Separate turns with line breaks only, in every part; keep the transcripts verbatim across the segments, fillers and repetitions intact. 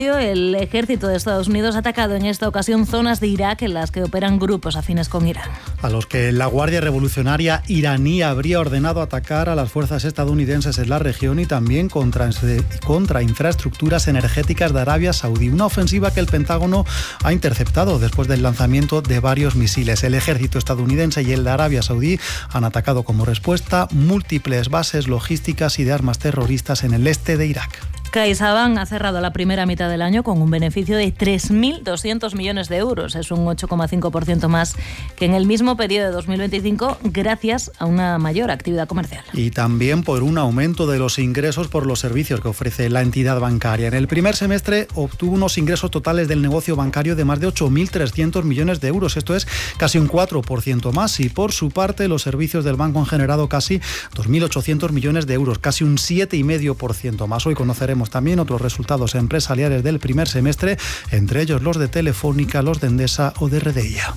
El ejército de Estados Unidos ha atacado en esta ocasión zonas de Irak en las que operan grupos afines con Irán.
A los que la Guardia Revolucionaria iraní habría ordenado atacar a las fuerzas estadounidenses en la región y también contra, contra infraestructuras energéticas de Arabia Saudí. Una ofensiva que el Pentágono ha interceptado después del lanzamiento de varios misiles. El ejército estadounidense y el de Arabia Saudí han atacado como respuesta múltiples bases logísticas y de armas terroristas en el este de Irak.
CaixaBank ha cerrado la primera mitad del año con un beneficio de tres mil doscientos millones de euros. Es un ocho coma cinco por ciento más que en el mismo periodo de dos mil veinticinco, gracias a una mayor actividad comercial.
Y también por un aumento de los ingresos por los servicios que ofrece la entidad bancaria. En el primer semestre obtuvo unos ingresos totales del negocio bancario de más de ocho mil trescientos millones de euros. Esto es casi un cuatro por ciento más. Y por su parte, los servicios del banco han generado casi dos mil ochocientos millones de euros, casi un siete coma cinco por ciento más. Hoy conoceremos también otros resultados empresariales del primer semestre, entre ellos los de Telefónica, los de Endesa o de Redeia.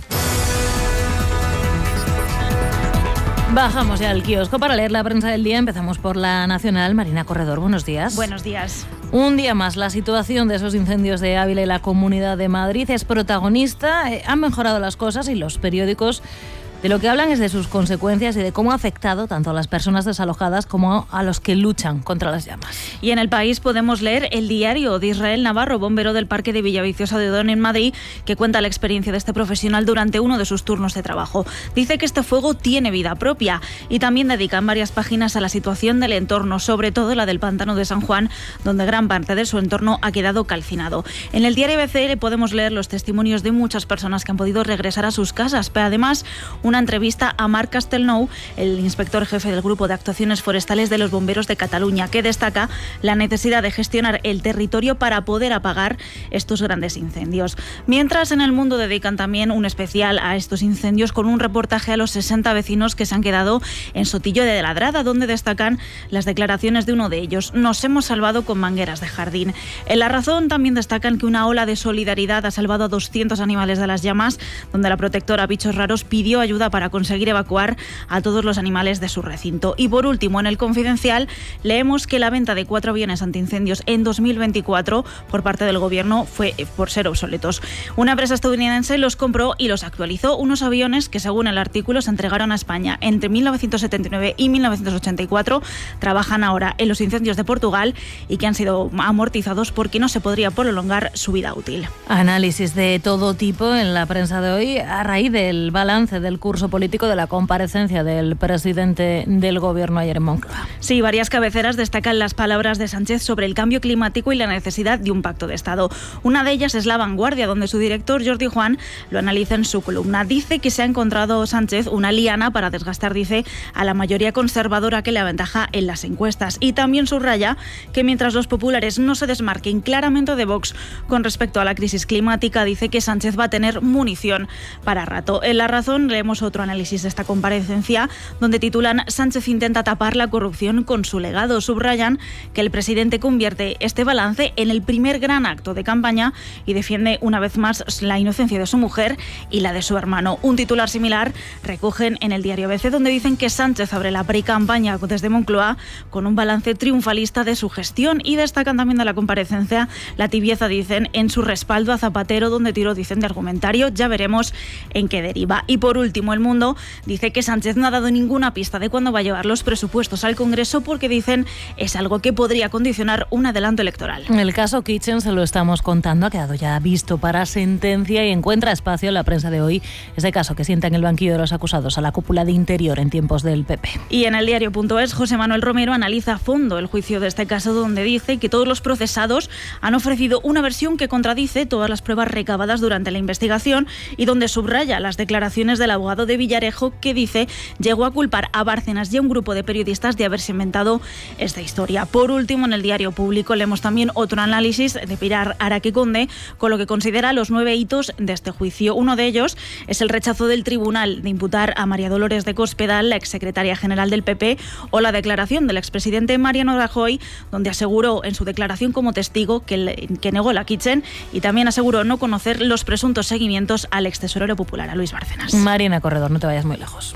Bajamos ya al kiosco para leer la prensa del día. Empezamos por La Nacional. Marina Corredor, buenos días.
Buenos días.
Un día más, la situación de esos incendios de Ávila y la Comunidad de Madrid es protagonista. Eh, han mejorado las cosas y los periódicos de lo que hablan es de sus consecuencias y de cómo ha afectado tanto a las personas desalojadas como a los que luchan contra las llamas.
Y en El País podemos leer el diario de Israel Navarro, bombero del Parque de Villaviciosa de Odón en Madrid, que cuenta la experiencia de este profesional durante uno de sus turnos de trabajo. Dice que este fuego tiene vida propia y también dedican varias páginas a la situación del entorno, sobre todo la del pantano de San Juan, donde gran parte de su entorno ha quedado calcinado. En el diario A B C podemos leer los testimonios de muchas personas que han podido regresar a sus casas, pero además una entrevista a Marc Castelnou, el inspector jefe del Grupo de Actuaciones Forestales de los Bomberos de Cataluña, que destaca la necesidad de gestionar el territorio para poder apagar estos grandes incendios. Mientras, en El Mundo dedican también un especial a estos incendios con un reportaje a los sesenta vecinos que se han quedado en Sotillo de Ladrada, donde destacan las declaraciones de uno de ellos: nos hemos salvado con mangueras de jardín. En La Razón también destacan que una ola de solidaridad ha salvado a doscientos animales de las llamas, donde la protectora Bichos Raros pidió ayuda para conseguir evacuar a todos los animales de su recinto. Y por último, en El Confidencial leemos que la venta de cuatro aviones antiincendios en dos mil veinticuatro por parte del gobierno fue por ser obsoletos. Una empresa estadounidense los compró y los actualizó, unos aviones que, según el artículo, se entregaron a España entre mil novecientos setenta y nueve y mil novecientos ochenta y cuatro, trabajan ahora en los incendios de Portugal y que han sido amortizados porque no se podría prolongar su vida útil.
Análisis de todo tipo en la prensa de hoy a raíz del balance del curso político de la comparecencia del presidente del gobierno ayer en Moncloa.
Sí, varias cabeceras destacan las palabras de Sánchez sobre el cambio climático y la necesidad de un pacto de Estado. Una de ellas es La Vanguardia, donde su director Jordi Juan lo analiza en su columna. Dice que se ha encontrado Sánchez una liana para desgastar, dice, a la mayoría conservadora que le aventaja en las encuestas. Y también subraya que mientras los populares no se desmarquen claramente de Vox con respecto a la crisis climática, dice que Sánchez va a tener munición para rato. En La Razón leemos otro análisis de esta comparecencia, donde titulan: Sánchez intenta tapar la corrupción con su legado. Subrayan que el presidente convierte este balance en el primer gran acto de campaña y defiende una vez más la inocencia de su mujer y la de su hermano. Un titular similar recogen en el diario A B C, donde dicen que Sánchez abre la pre-campaña desde Moncloa con un balance triunfalista de su gestión, y destacan también de la comparecencia la tibieza, dicen, en su respaldo a Zapatero, donde tiró, dicen, de argumentario. Ya veremos en qué deriva. Y por último, El Mundo dice que Sánchez no ha dado ninguna pista de cuándo va a llevar los presupuestos al Congreso porque, dicen, es algo que podría condicionar un adelanto electoral.
El caso Kitchen, se lo estamos contando, ha quedado ya visto para sentencia y encuentra espacio en la prensa de hoy. Este caso que sienta en el banquillo de los acusados a la cúpula de Interior en tiempos del P P.
Y en el diario punto es, José Manuel Romero analiza a fondo el juicio de este caso, donde dice que todos los procesados han ofrecido una versión que contradice todas las pruebas recabadas durante la investigación, y donde subraya las declaraciones del abogado de Villarejo, que dice llegó a culpar a Bárcenas y a un grupo de periodistas de haberse inventado esta historia. Por último, en el diario Público leemos también otro análisis de Pilar Araque-Conde con lo que considera los nueve hitos de este juicio. Uno de ellos es el rechazo del tribunal de imputar a María Dolores de Cospedal, la exsecretaria general del P P, o la declaración del expresidente Mariano Rajoy, donde aseguró en su declaración como testigo que, le, que negó la Kitchen, y también aseguró no conocer los presuntos seguimientos al extesorero popular, a Luis Bárcenas.
Marina Corredor, no te vayas muy lejos.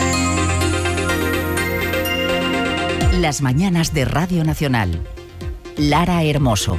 Las mañanas de Radio Nacional. Lara Hermoso.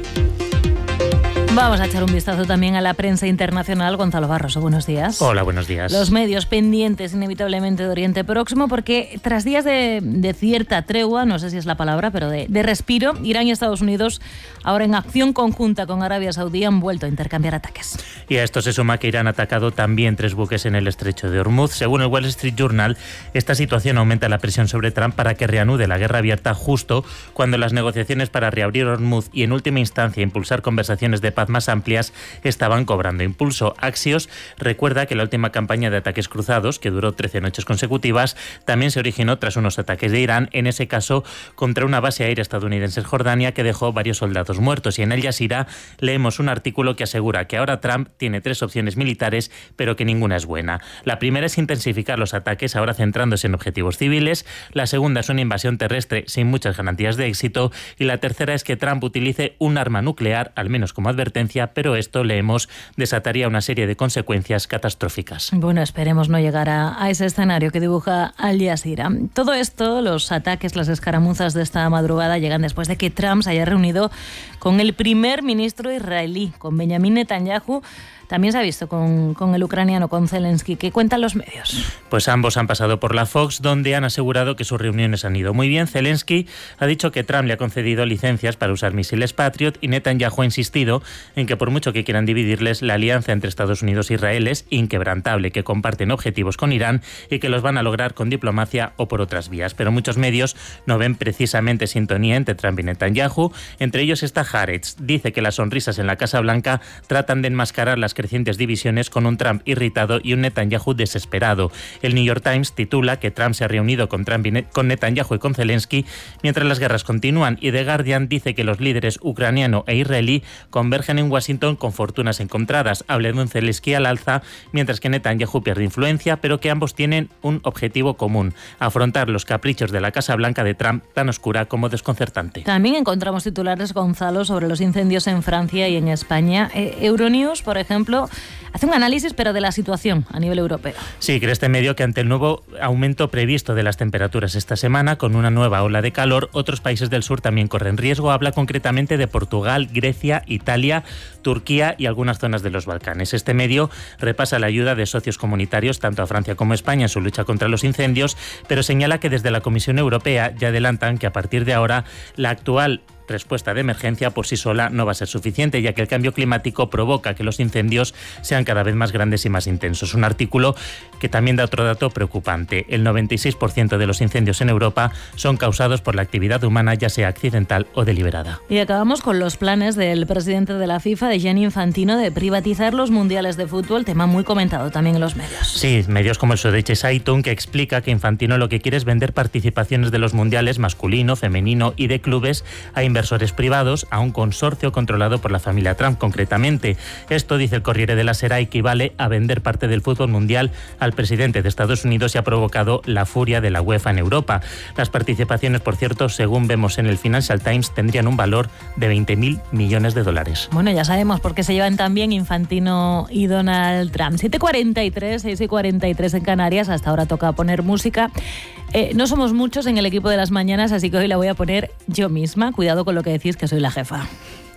Vamos a echar un vistazo también a la prensa internacional. Gonzalo Barroso, buenos días.
Hola, buenos días.
Los medios pendientes inevitablemente de Oriente Próximo, porque tras días de, de cierta tregua, no sé si es la palabra, pero de, de respiro, Irán y Estados Unidos, ahora en acción conjunta con Arabia Saudí, han vuelto a intercambiar ataques.
Y a esto se suma que Irán ha atacado también tres buques en el estrecho de Hormuz. Según el Wall Street Journal, esta situación aumenta la presión sobre Trump para que reanude la guerra abierta justo cuando las negociaciones para reabrir Hormuz y en última instancia impulsar conversaciones de paz más amplias estaban cobrando impulso. Axios recuerda que la última campaña de ataques cruzados, que duró trece noches consecutivas, también se originó tras unos ataques de Irán, en ese caso contra una base aérea estadounidense en Jordania que dejó varios soldados muertos. Y en Al Jazeera leemos un artículo que asegura que ahora Trump tiene tres opciones militares, pero que ninguna es buena. La primera es intensificar los ataques, ahora centrándose en objetivos civiles. La segunda es una invasión terrestre sin muchas garantías de éxito. Y la tercera es que Trump utilice un arma nuclear, al menos como advertencia, pero esto, leemos, desataría una serie de consecuencias catastróficas.
Bueno, esperemos no llegar a, a ese escenario que dibuja Al Jazeera. Todo esto, los ataques, las escaramuzas de esta madrugada, llegan después de que Trump se haya reunido con el primer ministro israelí, con Benjamin Netanyahu. También se ha visto con, con el ucraniano, con Zelensky. ¿Qué cuentan los medios?
Pues ambos han pasado por la Fox, donde han asegurado que sus reuniones han ido muy bien. Zelensky ha dicho que Trump le ha concedido licencias para usar misiles Patriot y Netanyahu ha insistido en que por mucho que quieran dividirles, la alianza entre Estados Unidos e Israel es inquebrantable, que comparten objetivos con Irán y que los van a lograr con diplomacia o por otras vías. Pero muchos medios no ven precisamente sintonía entre Trump y Netanyahu. Entre ellos está Haaretz. Dice que las sonrisas en la Casa Blanca tratan de enmascarar las crecientes divisiones con un Trump irritado y un Netanyahu desesperado. El New York Times titula que Trump se ha reunido con, Trump y ne- con Netanyahu y con Zelensky mientras las guerras continúan, y The Guardian dice que los líderes ucraniano e israelí convergen en Washington con fortunas encontradas. Habla de un Zelensky al alza, mientras que Netanyahu pierde influencia, pero que ambos tienen un objetivo común: afrontar los caprichos de la Casa Blanca de Trump, tan oscura como desconcertante.
También encontramos titulares, Gonzalo, sobre los incendios en Francia y en España. Eh, Euronews, por ejemplo, hace un análisis, pero de la situación a nivel europeo.
Sí, cree este medio que ante el nuevo aumento previsto de las temperaturas esta semana, con una nueva ola de calor, otros países del sur también corren riesgo. Habla concretamente de Portugal, Grecia, Italia, Turquía y algunas zonas de los Balcanes. Este medio repasa la ayuda de socios comunitarios tanto a Francia como a España en su lucha contra los incendios, pero señala que desde la Comisión Europea ya adelantan que a partir de ahora la actual respuesta de emergencia por sí sola no va a ser suficiente, ya que el cambio climático provoca que los incendios sean cada vez más grandes y más intensos. Un artículo que también da otro dato preocupante: el noventa y seis por ciento de los incendios en Europa son causados por la actividad humana, ya sea accidental o deliberada.
Y acabamos con los planes del presidente de la FIFA, de Gianni Infantino, de privatizar los mundiales de fútbol, tema muy comentado también en los medios.
Sí, medios como el Süddeutsche Zeitung, que explica que Infantino lo que quiere es vender participaciones de los mundiales masculino, femenino y de clubes a inversores privados, a un consorcio controlado por la familia Trump concretamente. Esto, dice el Corriere della Sera, equivale a vender parte del fútbol mundial al presidente de Estados Unidos y ha provocado la furia de la UEFA en Europa. Las participaciones, por cierto, según vemos en el Financial Times, tendrían un valor de veinte mil millones de dólares.
Bueno, ya sabemos por qué se llevan tan bien Infantino y Donald Trump. siete y cuarenta y tres, seis y cuarenta y tres en Canarias. Hasta ahora toca poner música. Eh, no somos muchos en el equipo de las mañanas, así que hoy la voy a poner yo misma. Cuidado con lo que decís, que soy la jefa.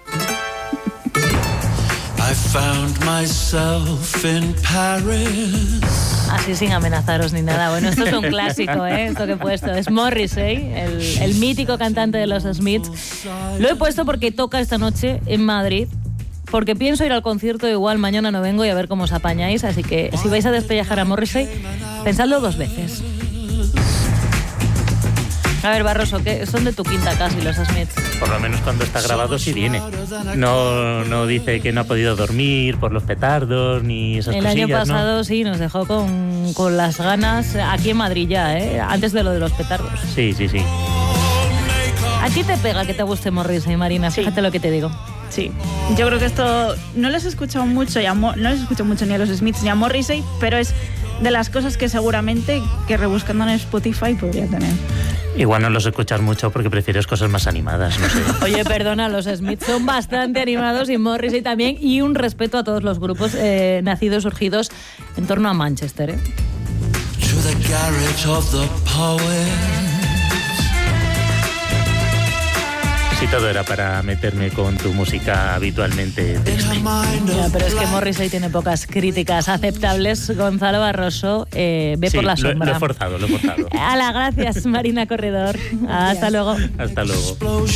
I found myself in Paris.
Así sin amenazaros ni nada. Bueno, esto es un clásico, ¿eh? Esto que he puesto es Morrissey, el, el mítico cantante de los Smiths. Lo he puesto porque toca esta noche en Madrid, porque pienso ir al concierto, igual mañana no vengo y a ver cómo os apañáis, así que si vais a despellejar a Morrissey, pensadlo dos veces. A ver, Barroso, que son de tu quinta casi los Smiths.
Por lo menos cuando está grabado sí viene. No, no dice que no ha podido dormir por los petardos ni esas
El
cosillas,
año pasado,
¿no?
Sí, nos dejó con, con las ganas aquí en Madrid ya, ¿eh? Antes de lo de los petardos.
Sí, sí, sí.
¿A ti te pega que te guste Morrissey, Marina?
Sí.
Fíjate lo que te digo.
Sí, yo creo que esto no les he escuchado mucho, y a Mo- no les he escuchado mucho ni a los Smiths ni a Morrissey, pero es de las cosas que seguramente que rebuscando en Spotify podría tener.
Igual no los escuchas mucho porque prefieres cosas más animadas, no sé.
Oye, perdona, los Smiths son bastante animados y Morrissey también, y un respeto a todos los grupos eh, nacidos, surgidos en torno a Manchester, ¿eh?
To the garage of the poet.
Si todo era para meterme con tu música habitualmente Disney.
Ya, pero es que Morrissey tiene pocas críticas aceptables. Gonzalo Barroso, eh, ve
Sí,
por la
lo,
sombra.
lo he forzado, lo he forzado.
Hala, gracias Marina Corredor. Hasta luego.
Hasta luego.